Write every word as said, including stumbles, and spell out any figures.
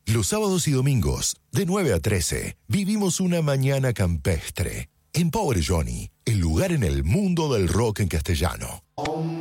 Los sábados y domingos, de nueve a trece, vivimos una mañana campestre. En Power Johnny, el lugar en el mundo del rock en castellano.